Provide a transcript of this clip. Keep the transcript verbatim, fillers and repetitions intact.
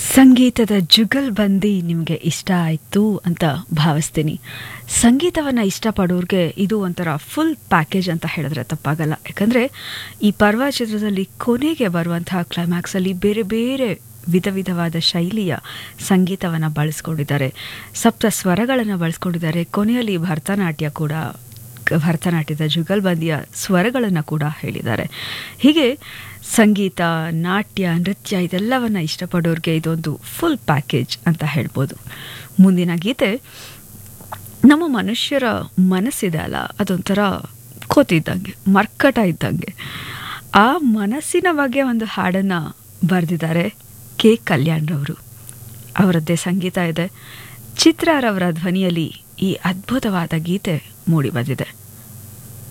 ಸಂಗೀತದ ಜುಗಲ್ಬಂದಿ ನಿಮಗೆ ಇಷ್ಟ ಆಯಿತು ಅಂತ ಭಾವಿಸ್ತೀನಿ. ಸಂಗೀತವನ್ನು ಇಷ್ಟಪಡೋರಿಗೆ ಇದು ಒಂಥರ ಫುಲ್ ಪ್ಯಾಕೇಜ್ ಅಂತ ಹೇಳಿದ್ರೆ ತಪ್ಪಾಗಲ್ಲ. ಯಾಕಂದರೆ ಈ ಪರ್ವ ಚಿತ್ರದಲ್ಲಿ ಕೊನೆಗೆ ಬರುವಂತಹ ಕ್ಲೈಮ್ಯಾಕ್ಸಲ್ಲಿ ಬೇರೆ ಬೇರೆ ವಿಧ ವಿಧವಾದ ಶೈಲಿಯ ಸಂಗೀತವನ್ನು ಬಳಸ್ಕೊಂಡಿದ್ದಾರೆ, ಸಪ್ತ ಸ್ವರಗಳನ್ನು ಬಳಸ್ಕೊಂಡಿದ್ದಾರೆ. ಕೊನೆಯಲ್ಲಿ ಭರತನಾಟ್ಯ ಕೂಡ ಭರತನಾಟ್ಯದ ಜುಗಲ್ಬಂದಿಯ ಸ್ವರಗಳನ್ನು ಕೂಡ ಹೇಳಿದ್ದಾರೆ. ಹೀಗೆ ಸಂಗೀತ, ನಾಟ್ಯ, ನೃತ್ಯ ಇದೆಲ್ಲವನ್ನು ಇಷ್ಟಪಡೋರಿಗೆ ಇದೊಂದು ಫುಲ್ ಪ್ಯಾಕೇಜ್ ಅಂತ ಹೇಳ್ಬೋದು. ಮುಂದಿನ ಗೀತೆ, ನಮ್ಮ ಮನುಷ್ಯರ ಮನಸ್ಸಿದೆ ಅಲ್ಲ, ಅದೊಂಥರ ಕೋತಿದ್ದಂಗೆ, ಮರ್ಕಟ ಇದ್ದಂಗೆ. ಆ ಮನಸ್ಸಿನ ಬಗ್ಗೆ ಒಂದು ಹಾಡನ್ನು ಬರೆದಿದ್ದಾರೆ ಕೆ ಕಲ್ಯಾಣ್ರವರು. ಅವರದ್ದೇ ಸಂಗೀತ ಇದೆ. ಚಿತ್ರರವರ ಧ್ವನಿಯಲ್ಲಿ ಈ ಅದ್ಭುತವಾದ ಗೀತೆ ಮೂಡಿ ಬಂದಿದೆ.